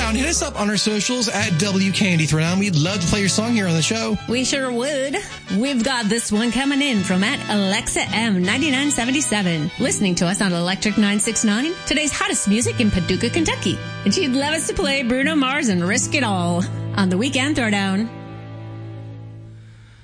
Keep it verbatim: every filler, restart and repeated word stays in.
Throwdown. Hit us up on our socials at W K N D Throwdown. We'd love to play your song here on the show. We sure would. We've got this one coming in from at Alexa M ninety-nine seventy-seven. Listening to us on Electric nine sixty-nine, today's hottest music in Paducah, Kentucky. And she'd love us to play Bruno Mars and Risk It All on the Weekend Throwdown.